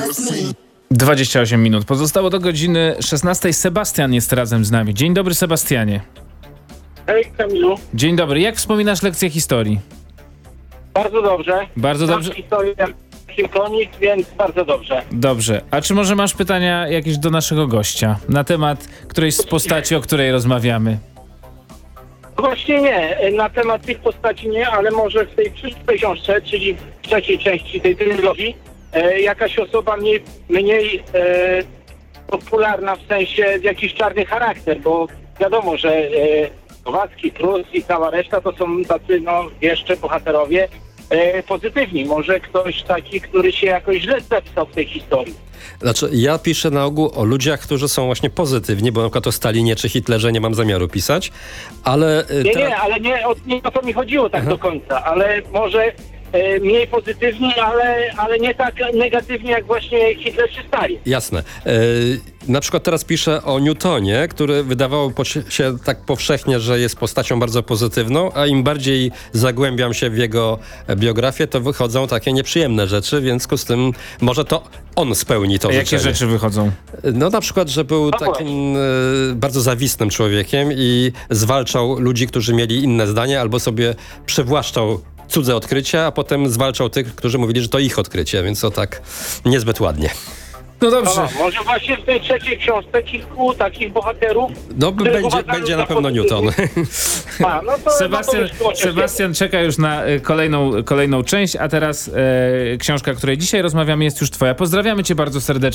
28 minut. Pozostało do godziny 16. Sebastian jest razem z nami. Dzień dobry, Sebastianie. Hej, Kamilu. Dzień dobry. Jak wspominasz lekcję historii? Bardzo dobrze. Bardzo dobrze. Historia synchronic, więc bardzo dobrze. Dobrze. A czy może masz pytania jakieś do naszego gościa na temat którejś z postaci, o której rozmawiamy? Właśnie nie, na temat tych postaci nie, ale może w tej przyszłej książce, czyli w trzeciej części tej trylogii, jakaś osoba mniej popularna w sensie jakiś czarny charakter, bo wiadomo, że Kowalski, Prus i cała reszta to są tacy, jeszcze bohaterowie pozytywni. Może ktoś taki, który się jakoś źle zapisał w tej historii. Znaczy, ja piszę na ogół o ludziach, którzy są właśnie pozytywni, bo na przykład o Stalinie czy Hitlerze nie mam zamiaru pisać, ale... Ale nie o to mi chodziło tak do końca, ale może mniej pozytywni, ale nie tak negatywnie jak właśnie Hitler czy Stalin. Jasne. Na przykład teraz piszę o Newtonie, który wydawało się tak powszechnie, że jest postacią bardzo pozytywną, a im bardziej zagłębiam się w jego biografię, to wychodzą takie nieprzyjemne rzeczy, w związku z tym może to on spełni to życzenie. Jakie rzeczy wychodzą? No na przykład, że był takim bardzo zawistnym człowiekiem i zwalczał ludzi, którzy mieli inne zdanie, albo sobie przywłaszczał cudze odkrycia, a potem zwalczał tych, którzy mówili, że to ich odkrycie, więc to tak niezbyt ładnie. No dobrze. Może właśnie w tej trzeciej książce kilku takich bohaterów... No będzie na pewno Newton. Sebastian czeka już na kolejną część, a teraz książka, o której dzisiaj rozmawiamy, jest już twoja. Pozdrawiamy cię bardzo serdecznie.